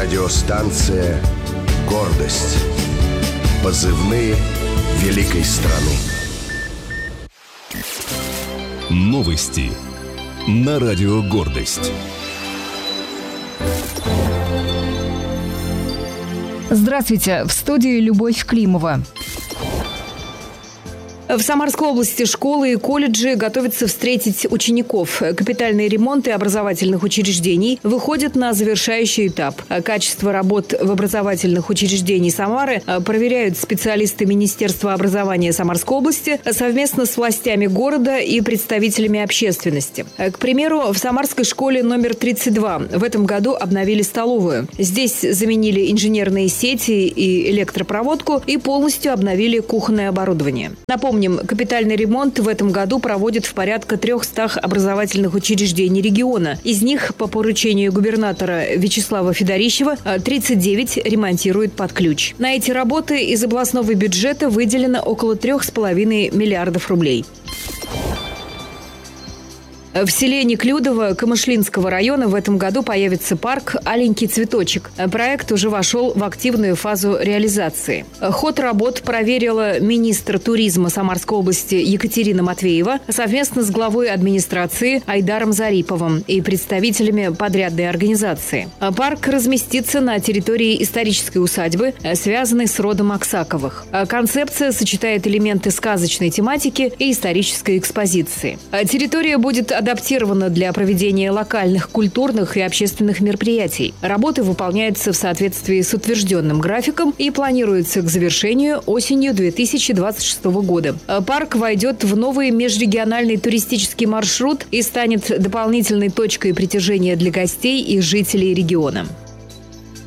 Радиостанция «Гордость». Позывные великой страны. Новости на радио «Гордость». Здравствуйте, в студии Любовь Климова. В Самарской области школы и колледжи готовятся встретить учеников. Капитальные ремонты образовательных учреждений выходят на завершающий этап. Качество работ в образовательных учреждениях Самары проверяют специалисты Министерства образования Самарской области совместно с властями города и представителями общественности. К примеру, в Самарской школе номер 32 в этом году обновили столовую. Здесь заменили инженерные сети и электропроводку и полностью обновили кухонное оборудование. Напомним, капитальный ремонт в этом году проводят в порядка 300 образовательных учреждений региона. Из них, по поручению губернатора Вячеслава Федорищева, 39 ремонтируют под ключ. На эти работы из областного бюджета выделено около 3,5 миллиардов рублей. В селе Неклюдово Камышлинского района в этом году появится парк «Аленький цветочек». Проект уже вошел в активную фазу реализации. Ход работ проверила министр туризма Самарской области Екатерина Матвеева совместно с главой администрации Айдаром Зариповым и представителями подрядной организации. Парк разместится на территории исторической усадьбы, связанной с родом Аксаковых. Концепция сочетает элементы сказочной тематики и исторической экспозиции. Территория будет адаптирована для проведения локальных культурных и общественных мероприятий. Работы выполняются в соответствии с утвержденным графиком и планируются к завершению осенью 2026 года. Парк войдет в новый межрегиональный туристический маршрут и станет дополнительной точкой притяжения для гостей и жителей региона.